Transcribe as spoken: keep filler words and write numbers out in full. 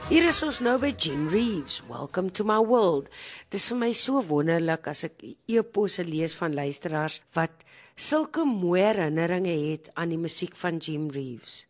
Hier is ons nou by Jim Reeves. Welcome to my world. Dis vir my so wonderlik as ek e-posse lees van luisteraars wat sulke mooi herinneringe het aan die musiek van Jim Reeves.